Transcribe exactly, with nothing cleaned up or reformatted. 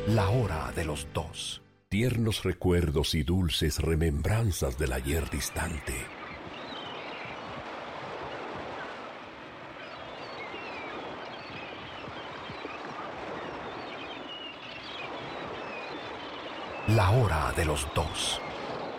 La hora de los dos. Tiernos recuerdos y dulces remembranzas del ayer distante. La hora de los dos.